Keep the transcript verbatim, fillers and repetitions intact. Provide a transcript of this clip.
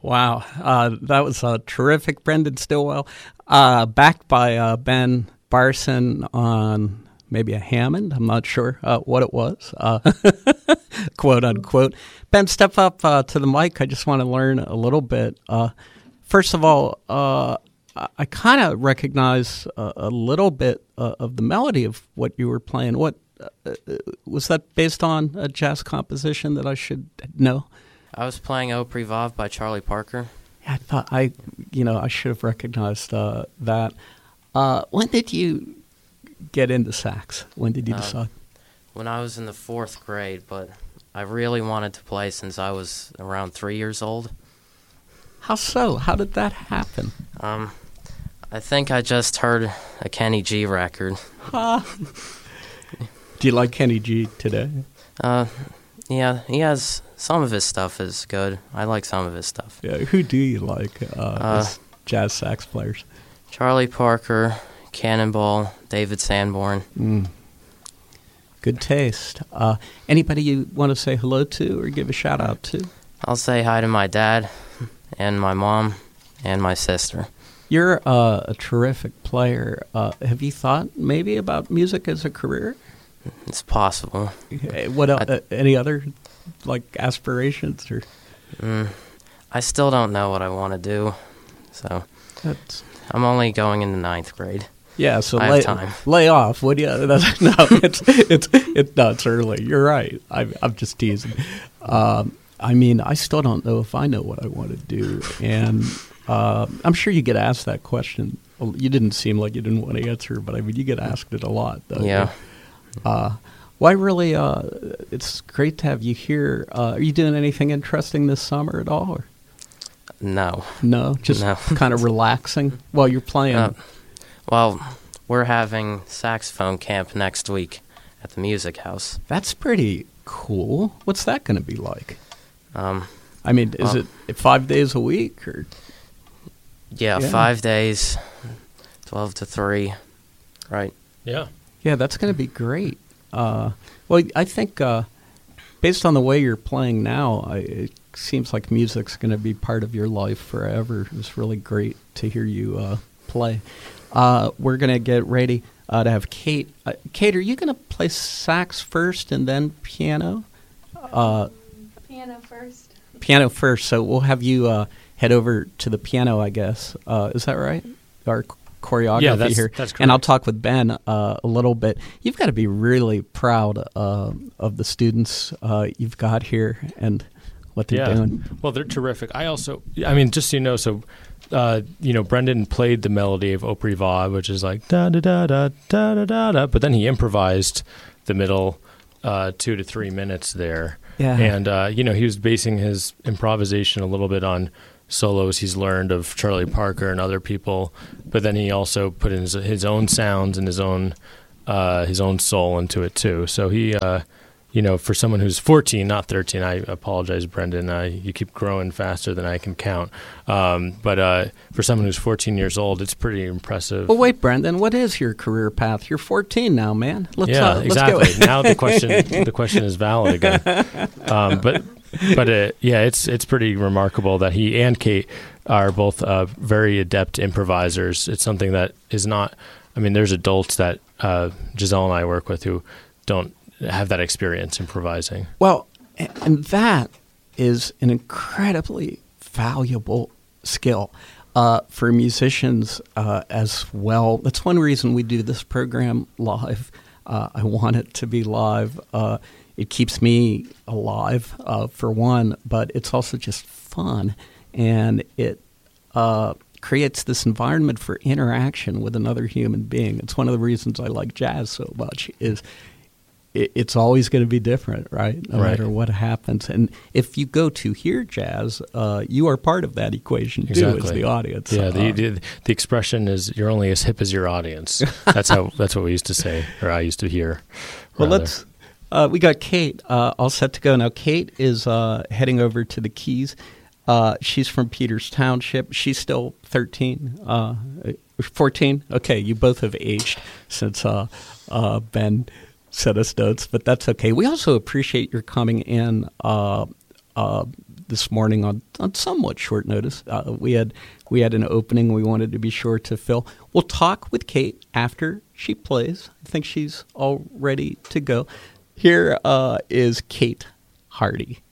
Wow, uh, that was uh, terrific, Brendan Stillwell. Uh, backed by uh, Ben Barson on maybe a Hammond. I'm not sure uh, what it was, uh, quote unquote. Ben, step up uh, to the mic. I just want to learn a little bit. Uh, first of all, uh, I kind of recognize a, a little bit uh, of the melody of what you were playing. What uh, was that based on a jazz composition that I should know? I was playing Au Privat by Charlie Parker. I thought I, you know, I should have recognized uh, that. Uh, when did you get into sax? When did you Uh, decide? When I was in the fourth grade, but I really wanted to play since I was around three years old. How so? How did that happen? Um, I think I just heard a Kenny G record. Uh, do you like Kenny G today? Uh, yeah, he has some of his stuff is good. I like some of his stuff. Yeah. Who do you like uh, Uh, as jazz sax players? Charlie Parker, Cannonball, David Sanborn. Mm. Good taste. Uh, anybody you want to say hello to or give a shout out to? I'll say hi to my dad and my mom and my sister. You're uh, a terrific player. Uh, have you thought maybe about music as a career? It's possible. Eh, What el- I- uh, any other like aspirations or? Mm, I still don't know what I want to do, so That's, I'm only going into ninth grade. yeah, so I have lay, time. lay off, would you? That's, no, it's it's it's no, it's early. You're right. I'm I'm just teasing. Um, I mean, I still don't know if I know what I want to do, and uh, I'm sure you get asked that question. Well, you didn't seem like you didn't want to answer, but I mean, you get asked it a lot. Though. Yeah. Uh, why really? Uh, it's great to have you here. Uh, are you doing anything interesting this summer at all? Or? No. No, just No. kind of relaxing while you're playing. Uh, well, we're having saxophone camp next week at the Music House. That's pretty cool. What's that going to be like? Um, I mean, is Well- it five days a week or? yeah, Yeah. five days, twelve to three, right? Yeah. Yeah, that's going to be great. Uh, well, I think uh, based on the way you're playing now, I, it seems like music's going to be part of your life forever. It's really great to hear you uh, play. Uh, we're going to get ready uh, to have Kate. Uh, Kate, are you going to play sax first and then piano? Uh, Piano first. piano first, so we'll have you uh, head over to the piano, I guess. Uh, is that right? Our choreography Yeah, that's- here. that's and I'll correct. talk with Ben uh, a little bit. You've got to be really proud uh, of the students uh, you've got here and what they're Yeah. doing. Well, they're terrific. I also, I mean, just so you know, so, uh, you know, Brendan played the melody of Au Privat, which is like da da da da da da da da, but then he improvised the middle uh, two to three minutes there. Yeah. And, uh, you know, he was basing his improvisation a little bit on solos he's learned of Charlie Parker and other people, but then he also put in his, his own sounds and his own uh, his own soul into it too. So he, uh, you know, for someone who's fourteen, not thirteen, I apologize, Brendan. Uh, you keep growing faster than I can count. Um, but uh, for someone who's fourteen years old, it's pretty impressive. Well, wait, Brendan, what is your career path? You're fourteen now, man. Let's, yeah, uh, let's exactly. go. Now the question the question is valid again. Um, but but uh, yeah, it's it's pretty remarkable that he and Kate are both uh, very adept improvisers. It's something that is not. I mean, there's adults that uh, Giselle and I work with who don't have that experience improvising. Well, a- and that is an incredibly valuable skill uh, for musicians uh, as well. That's one reason we do this program live. Uh, I want it to be live. Uh, it keeps me alive, uh, for one, but it's also just fun, and it uh, creates this environment for interaction with another human being. It's one of the reasons I like jazz so much is it, it's always going to be different, right? No Right. matter what happens. And if you go to hear jazz, uh, you are part of that equation too, Exactly. as the audience. Yeah, the, Uh, the the expression is you're only as hip as your audience. That's how that's what we used to say, or I used to hear. Well, rather. let's. Uh, we got Kate uh, all set to go now. Kate is uh, heading over to the Keys. Uh, she's from Peters Township. She's still thirteen, uh, fourteen. Okay, you both have aged since uh, uh, Ben sent us notes, but that's okay. We also appreciate your coming in uh, uh, this morning on, on somewhat short notice. Uh, we had we had an opening we wanted to be sure to fill. We'll talk with Kate after she plays. I think she's all ready to go. Here uh, is Kate Hardy.